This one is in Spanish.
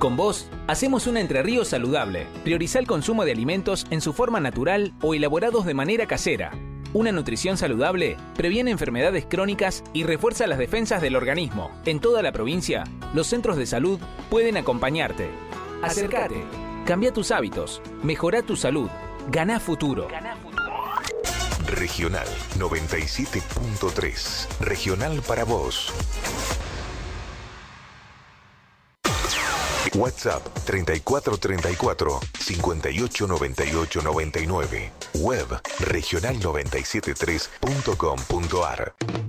Con vos, hacemos una Entre Ríos saludable. Priorizá el consumo de alimentos en su forma natural o elaborados de manera casera. Una nutrición saludable previene enfermedades crónicas y refuerza las defensas del organismo. En toda la provincia, los centros de salud pueden acompañarte. Acércate, cambia tus hábitos, mejora tu salud, ganá futuro. Regional 97.3. Regional para vos. WhatsApp 3434 589899. Web regional973.com.ar.